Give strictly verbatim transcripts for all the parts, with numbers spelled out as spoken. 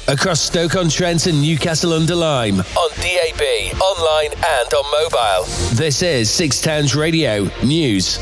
across Stoke-on-Trent and Newcastle-under-Lyme, on D A B, online and on mobile. This is Six Towns Radio News.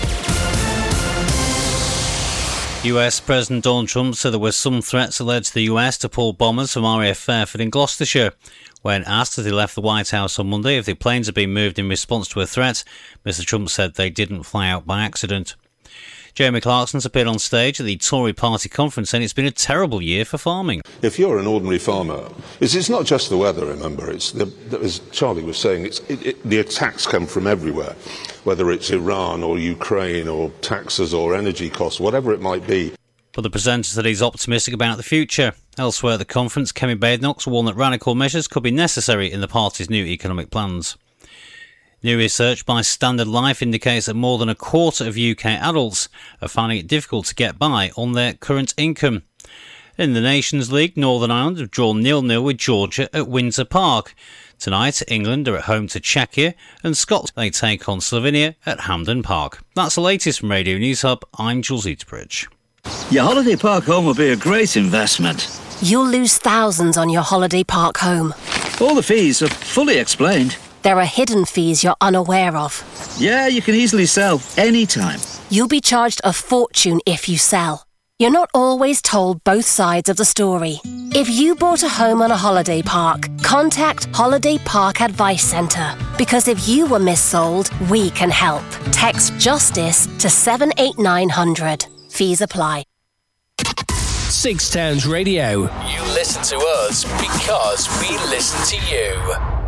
U S President Donald Trump said there were some threats that led to the U S to pull bombers from R A F Fairford in Gloucestershire. When asked as he left the White House on Monday if the planes had been moved in response to a threat, Mister Trump said they didn't fly out by accident. Jeremy Clarkson's appeared on stage at the Tory party conference saying it's been a terrible year for farming. If you're an ordinary farmer, it's, it's not just the weather, remember. It's the, as Charlie was saying, it's, it, it, the attacks come from everywhere, whether it's Iran or Ukraine or taxes or energy costs, whatever it might be. But the presenter said he's optimistic about the future. Elsewhere at the conference, Kemi Badenoch warned that radical measures could be necessary in the party's new economic plans. New research by Standard Life indicates that more than a quarter of U K adults are finding it difficult to get by on their current income. In the Nations League, Northern Ireland have drawn nil nil with Georgia at Windsor Park. Tonight, England are at home to Czechia and Scotland they take on Slovenia at Hampden Park. That's the latest from Radio News Hub. I'm Jules Eaterbridge. Your holiday park home will be a great investment. You'll lose thousands on your holiday park home. All the fees are fully explained. There are hidden fees you're unaware of. Yeah, you can easily sell anytime. You'll be charged a fortune if you sell. You're not always told both sides of the story. If you bought a home on a holiday park, contact Holiday Park Advice Centre. Because if you were missold, we can help. Text JUSTICE to seven eight nine hundred. Fees apply. Six Towns Radio. You listen to us because we listen to you.